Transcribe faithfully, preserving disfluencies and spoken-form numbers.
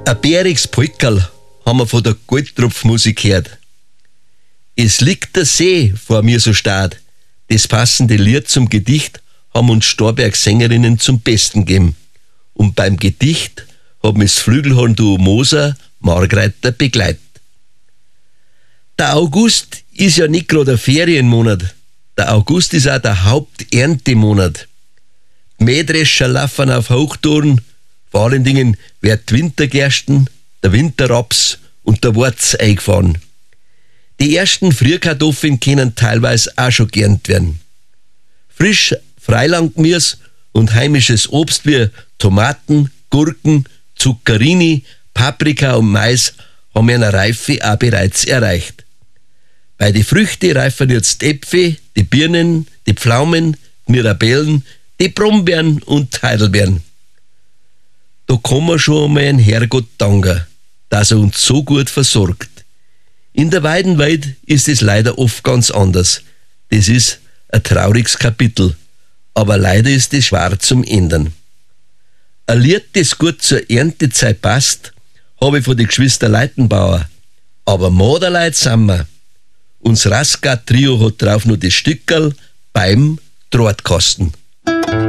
Ein bäriges Polkerl haben wir von der Goldtropfmusik gehört. Es liegt der See vor mir so stark. Das passende Lied zum Gedicht haben uns Storbergs Sängerinnen zum Besten gegeben. Und beim Gedicht hat mich das Flügelhorn-Duo Moser Margreiter begleitet. Der August ist ja nicht gerade ein Ferienmonat. Der August ist auch der Haupterntemonat. Die Mähdrescher laufen auf Hochtouren, vor allen Dingen wird die Wintergersten, der Winterraps und der Warz eingefahren. Die ersten Frühkartoffeln können teilweise auch schon geerntet werden. Frisch Freilandgemüse und heimisches Obst wie Tomaten, Gurken, Zuccherini, Paprika und Mais haben ihre Reife auch bereits erreicht. Bei den Früchten reifen jetzt die Äpfel, die Birnen, die Pflaumen, die Mirabellen, die Brombeeren und die Heidelbeeren. Da kann man schon einmal einen Herrgott danken, dass er uns so gut versorgt. In der weiten Welt ist es leider oft ganz anders. Das ist ein trauriges Kapitel, aber leider ist es schwer zum Ändern. Ein Lied, das gut zur Erntezeit passt, habe ich von den Geschwister Leitenbauer. Aber Moderleit sind wir. Uns Rasgat-Trio hat drauf nur das Stückerl beim Drahtkasten.